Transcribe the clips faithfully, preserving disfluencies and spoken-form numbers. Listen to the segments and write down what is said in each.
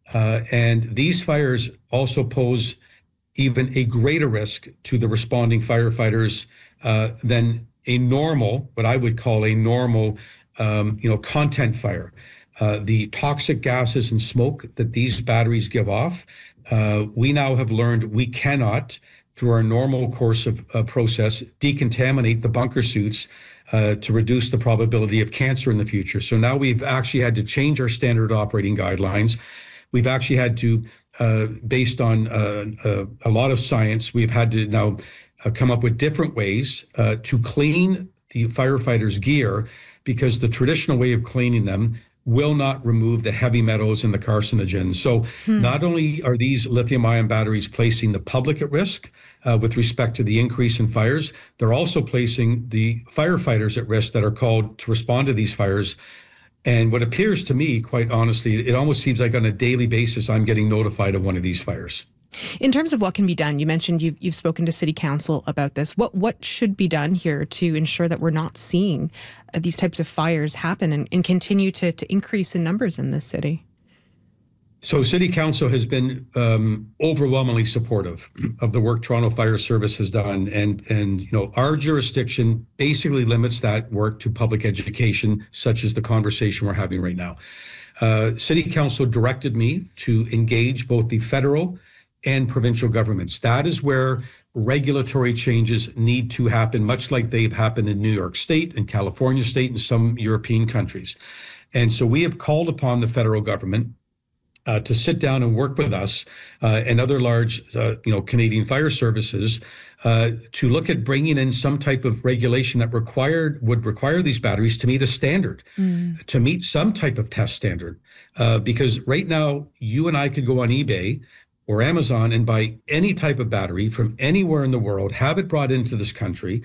Uh, and these fires also pose even a greater risk to the responding firefighters uh, than a normal, what I would call a normal, um, you know, content fire. Uh, the toxic gases and smoke that these batteries give off, uh, we now have learned we cannot, through our normal course of uh, process, decontaminate the bunker suits uh, to reduce the probability of cancer in the future. So now we've actually had to change our standard operating guidelines. We've actually had to, uh, based on uh, uh, a lot of science, we've had to now uh, come up with different ways uh, to clean the firefighters' gear, because the traditional way of cleaning them will not remove the heavy metals and the carcinogens. So hmm. not only are these lithium-ion batteries placing the public at risk uh, with respect to the increase in fires, they're also placing the firefighters at risk that are called to respond to these fires. And what appears to me, quite honestly, it almost seems like on a daily basis, I'm getting notified of one of these fires. In terms of what can be done, you mentioned you've, you've spoken to City Council about this. What what should be done here to ensure that we're not seeing uh, these types of fires happen and, and continue to, to increase in numbers in this city? So City Council has been um, overwhelmingly supportive of the work Toronto Fire Service has done. And, and, you know, our jurisdiction basically limits that work to public education, such as the conversation we're having right now. Uh, City Council directed me to engage both the federal and provincial governments. That is where regulatory changes need to happen, much like they've happened in New York State and California State and some European countries. And so we have called upon the federal government uh, to sit down and work with us uh, and other large, uh, you know, Canadian fire services uh, to look at bringing in some type of regulation that required would require these batteries to meet a standard, mm. to meet some type of test standard. Uh, because right now, you and I could go on eBay or Amazon and buy any type of battery from anywhere in the world, have it brought into this country.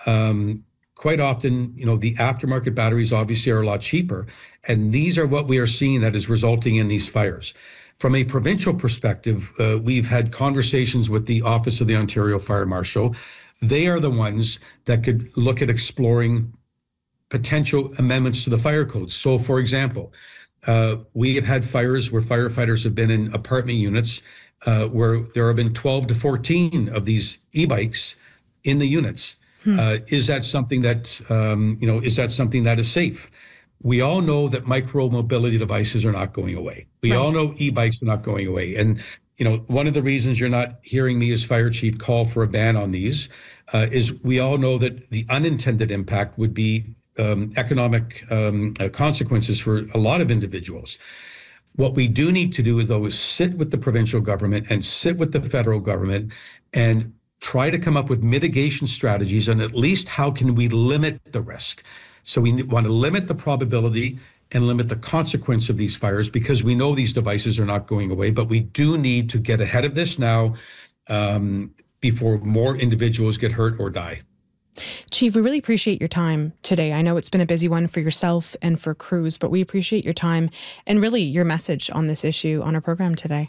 Um, quite often, you know, the aftermarket batteries obviously are a lot cheaper. And these are what we are seeing that is resulting in these fires. From a provincial perspective, uh, we've had conversations with the Office of the Ontario Fire Marshal. They are the ones that could look at exploring potential amendments to the fire code. So, for example, uh, we have had fires where firefighters have been in apartment units Uh, where there have been twelve to fourteen of these e-bikes in the units. Hmm. Uh, is that something that, um, you know, is that something that is safe? We all know that micro mobility devices are not going away. We right. all know e-bikes are not going away. And, you know, one of the reasons you're not hearing me as fire chief call for a ban on these uh, is we all know that the unintended impact would be um, economic um, uh, consequences for a lot of individuals. What we do need to do is, though, is sit with the provincial government and sit with the federal government and try to come up with mitigation strategies on at least how can we limit the risk. So we want to limit the probability and limit the consequence of these fires, because we know these devices are not going away, but we do need to get ahead of this now um, before more individuals get hurt or die. Chief, we really appreciate your time today. I know it's been a busy one for yourself and for crews, but we appreciate your time and really your message on this issue on our program today.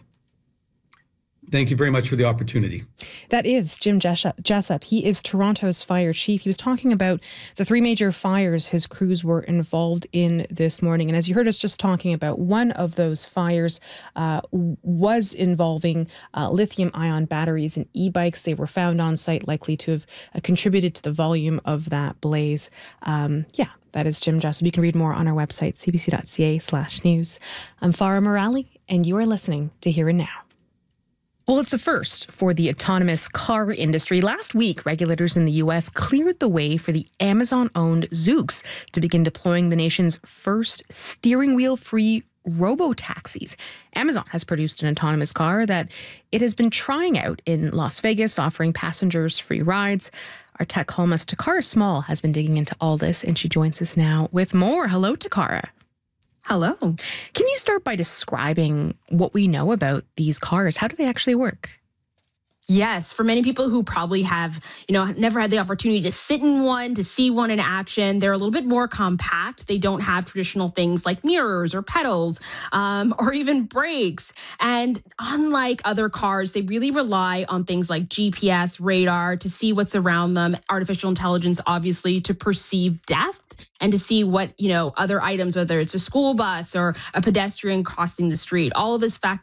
Thank you very much for the opportunity. That is Jim Jessup. He is Toronto's fire chief. He was talking about the three major fires his crews were involved in this morning. And as you heard us just talking about, one of those fires uh, was involving uh, lithium-ion batteries and e-bikes. They were found on site, likely to have uh, contributed to the volume of that blaze. Um, yeah. That is Jim Jessup. You can read more on our website, c b c dot c a slash news. I'm Farah Morali, and you are listening to Here and Now. Well, it's a first for the autonomous car industry. Last week, regulators in the U S cleared the way for the Amazon-owned Zoox to begin deploying the nation's first steering wheel-free robo-taxis. Amazon has produced an autonomous car that it has been trying out in Las Vegas, offering passengers free rides. Our tech columnist, Takara Small, has been digging into all this, and she joins us now with more. Hello, Takara. Hello. Can you start by describing what we know about these cars? How do they actually work? Yes, for many people who probably have, you know, never had the opportunity to sit in one, to see one in action, they're a little bit more compact. They don't have traditional things like mirrors or pedals um, or even brakes. And unlike other cars, they really rely on things like G P S, radar to see what's around them, artificial intelligence, obviously, to perceive depth and to see what, you know, other items, whether it's a school bus or a pedestrian crossing the street. All of this factors